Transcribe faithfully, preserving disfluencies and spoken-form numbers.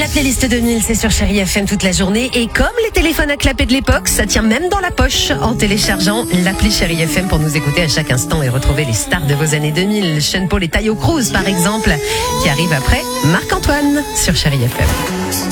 La playlist deux mille, c'est sur Chérie F M toute la journée. Et comme les téléphones à clapet de l'époque, ça tient même dans la poche en téléchargeant l'appli Chérie F M pour nous écouter à chaque instant et retrouver les stars de vos années deux mille. Sean Paul et Taio Cruz, par exemple, qui arrivent après Marc-Antoine sur Chérie F M.